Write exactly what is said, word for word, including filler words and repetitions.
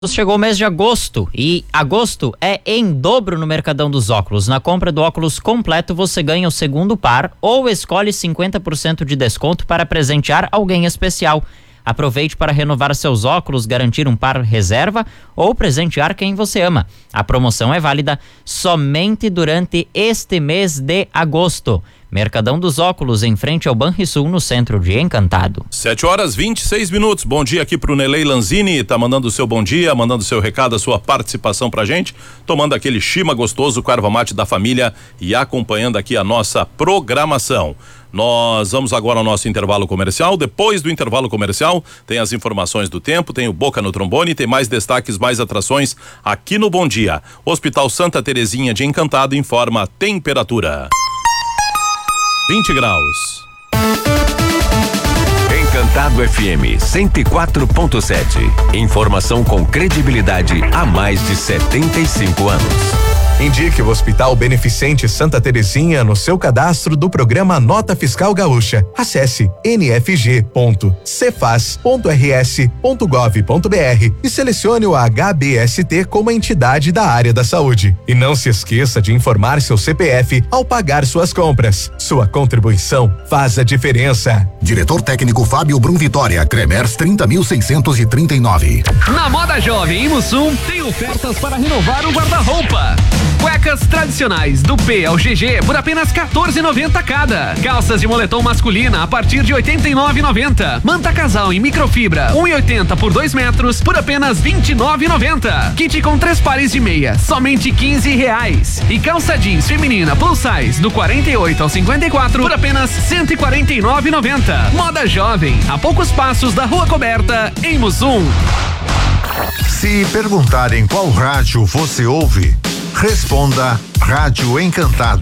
Chegou o mês de agosto e agosto é em dobro no Mercadão dos Óculos. Na compra do óculos completo você ganha o segundo par ou escolhe cinquenta por cento de desconto para presentear alguém especial. Aproveite para renovar seus óculos, garantir um par reserva ou presentear quem você ama. A promoção é válida somente durante este mês de agosto. Mercadão dos Óculos, em frente ao Banrisul, no centro de Encantado. sete horas e vinte e seis minutos. Bom dia aqui pro Nelei Lanzini, tá mandando o seu bom dia, mandando o seu recado, a sua participação pra gente, tomando aquele chima gostoso com erva mate da família e acompanhando aqui a nossa programação. Nós vamos agora ao nosso intervalo comercial. Depois do intervalo comercial, tem as informações do tempo, tem o Boca no Trombone, tem mais destaques, mais atrações aqui no Bom Dia. Hospital Santa Terezinha de Encantado informa a temperatura. vinte graus. Encantado F M cento e quatro ponto sete. Informação com credibilidade há mais de setenta e cinco anos. Indique o Hospital Beneficente Santa Terezinha no seu cadastro do programa Nota Fiscal Gaúcha. Acesse n f g ponto cefaz ponto r s ponto gov ponto b r e selecione o H B S T como entidade da área da saúde. E não se esqueça de informar seu C P F ao pagar suas compras. Sua contribuição faz a diferença. Diretor técnico Fábio Brum Vitória, Cremers trinta mil seiscentos e trinta e nove. Na Moda Jovem em Mussum tem ofertas para renovar o guarda-roupa. Cuecas tradicionais do P ao G G por apenas quatorze reais e noventa centavos cada. Calças de moletom masculina a partir de oitenta e nove reais e noventa centavos. Manta casal em microfibra um e oitenta por dois metros por apenas vinte e nove reais e noventa centavos. Kit com três pares de meia, somente quinze reais. E calça jeans feminina plus size do quarenta e oito ao cinquenta e quatro por apenas cento e quarenta e nove reais e noventa centavos. Moda Jovem, a poucos passos da Rua Coberta, em Mussum. Se perguntarem qual rádio você ouve, responda Rádio Encantado.